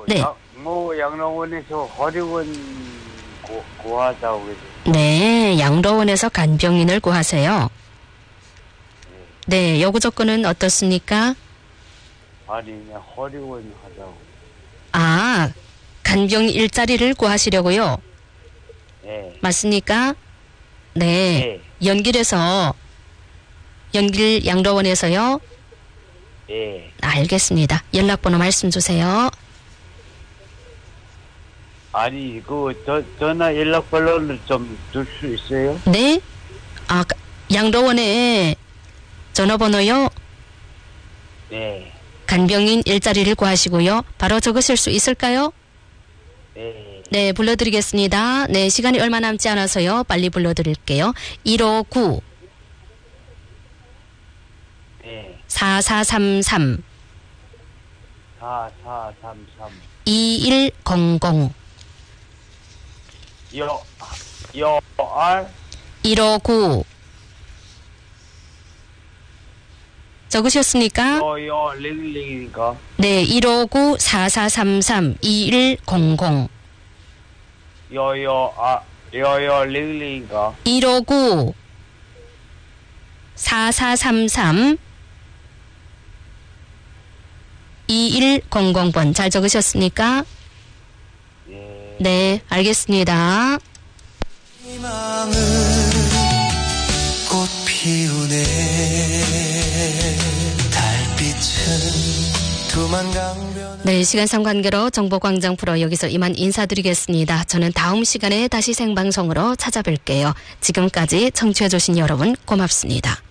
네. 양로원에서 허리원 구하자고 그러죠. 네, 양로원에서 간병인을 구하세요. 네, 요구 조건은 어떻습니까? 아니, 그냥 허리원 하자고. 아, 간병인 일자리를 구하시려고요? 네. 맞습니까? 네. 연길 양로원에서요? 예. 알겠습니다. 연락번호 말씀 주세요. 아니, 전화 연락번호를 좀 줄 수 있어요? 네? 아, 양로원에 전화번호요? 네. 간병인 일자리를 구하시고요. 바로 적으실 수 있을까요? 네. 네, 불러드리겠습니다. 네, 시간이 얼마 남지 않아서요. 빨리 불러드릴게요. 159 네. 4433 4433 2100 알 159 적으셨습니까? 링링이니까. 네, 159 4433 2100 링링이니까. 159 4433 2100번 잘 적으셨습니까? 예. 네, 알겠습니다. 희망은 꽃 피우네 달빛은 두만 강변. 네, 시간상 관계로 정보광장 프로 여기서 이만 인사드리겠습니다. 저는 다음 시간에 다시 생방송으로 찾아뵐게요. 지금까지 청취해주신 여러분 고맙습니다.